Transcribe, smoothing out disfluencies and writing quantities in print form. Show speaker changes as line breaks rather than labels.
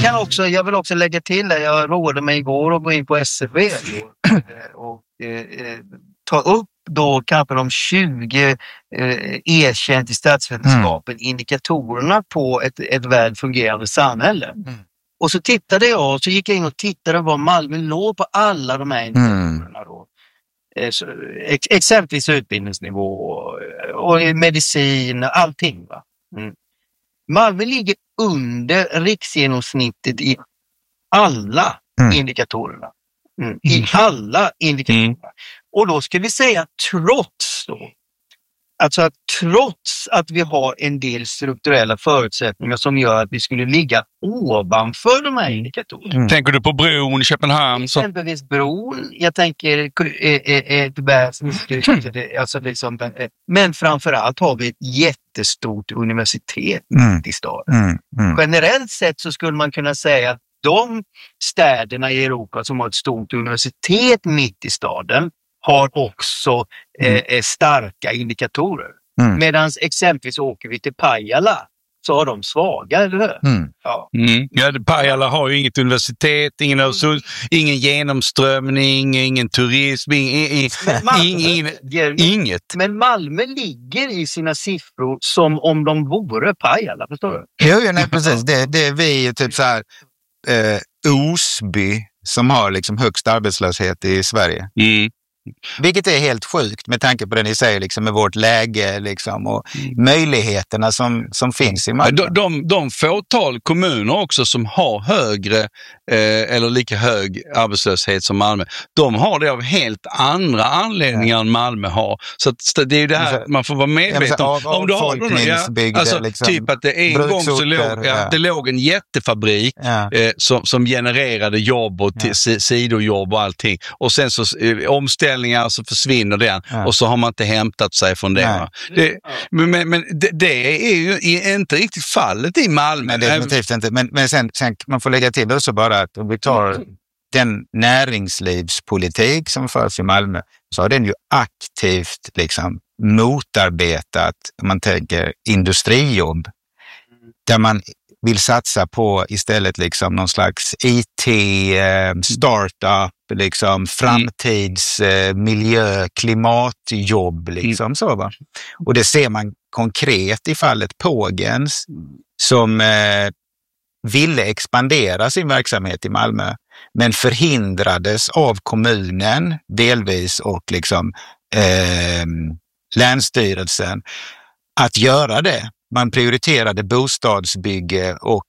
Jag vill också lägga till det. Jag rådde mig igår att gå in på SCB och ta upp då kanske de 20 erkänt i statsvetenskapen indikatorerna på ett väl fungerande samhälle. Och så tittade jag och så gick jag in och tittade vad Malmö låg på alla de här indikatorerna då. Exempelvis utbildningsnivå och medicin, allting va. Malmö ligger under riksgenomsnittet i alla indikatorerna. I alla indikatorerna. Och då ska vi säga trots att vi har en del strukturella förutsättningar som gör att vi skulle ligga ovanför de här indikatorerna.
Tänker du på bron i Köpenhamn?
Exempelvis bron, jag tänker men framförallt har vi ett jättestort universitet i staden. Generellt sett så skulle man kunna säga att de städerna i Europa som har ett stort universitet mitt i staden har också starka indikatorer. Medan exempelvis åker vi till Pajala så har de svaga, eller hur?
Ja, Pajala har ju inget universitet, ingen genomströmning, ingen turism, inget.
Men Malmö ligger i sina siffror som om de vore Pajala, förstår du?
Jo, nej, precis. Det är vi typ så här Osby som har liksom högst arbetslöshet i Sverige. Vilket är helt sjukt med tanke på det ni säger liksom, med vårt läge liksom, och möjligheterna som finns i Malmö.
De fåtal kommuner också som har högre eller lika hög arbetslöshet som Malmö, de har det av helt andra anledningar än Malmö har. Så det är ju det här man får vara medveten om. Du har liksom, typ att det en gång så låg en jättefabrik som genererade jobb och sidojobb och allting. Och sen så omställningar så försvinner den och så har man inte hämtat sig från det. Men det är ju inte riktigt fallet i Malmö.
Men definitivt inte. Men sen man får lägga till också bara att om vi tar den näringslivspolitik som förs i Malmö, så har den ju aktivt liksom motarbetat, om man tänker industrijobb, där man vill satsa på istället liksom någon slags IT, startup, liksom framtids miljö, klimatjobb liksom så va. Och det ser man konkret i fallet Pågens som ville expandera sin verksamhet i Malmö men förhindrades av kommunen delvis och liksom länsstyrelsen att göra det. Man prioriterade bostadsbygge och